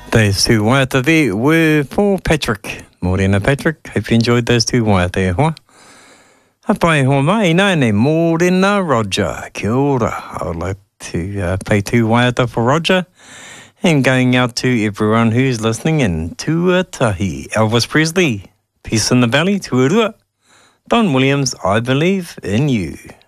Those two waiata there were for Patrick. Morena Patrick. Hope you enjoyed those two waiata there, huh? Hapai hoa mai, nai Morena Roger. Kia ora. I would like to play two waiata for Roger. And going out to everyone who's listening in Tuatahi. Elvis Presley, Peace in the Valley, Tuarua. Don Williams, I Believe in You.